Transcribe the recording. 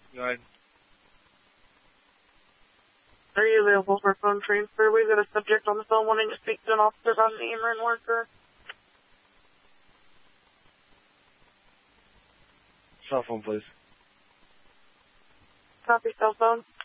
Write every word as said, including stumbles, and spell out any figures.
Go ahead. Are you available for phone transfer? We've got a subject on the phone wanting to speak to an officer about an Ameren worker. Cell phone, please. Copy cell phone.